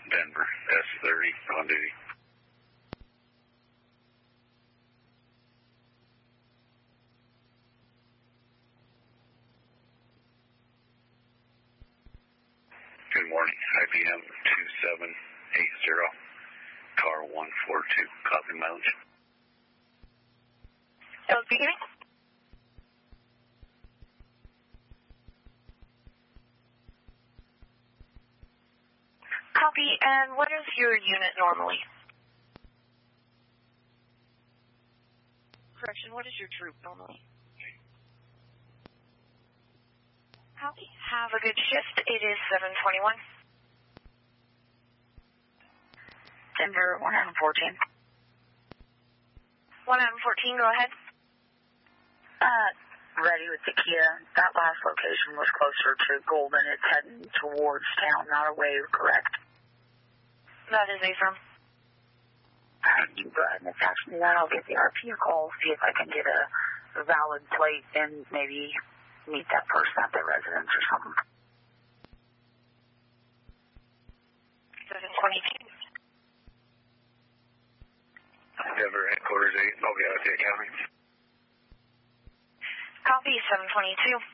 Denver, S30, on duty. Good morning, IBM 2780, car 142, copy mileage. Beginning. Copy, and what is your unit normally? Correction, what is your troop normally? Copy. Have a good shift. It is 7:21. Denver 114. 114, go ahead. Ready with the Kia. That last location was closer to Golden. It's heading towards town, not away, correct? That is affirm. You go ahead and attach me that. I'll get the RP a call, see if I can get a valid plate and maybe meet that person at their residence or something. 722. Denver headquarters 8, I'll be out of the academy. Copy, 722.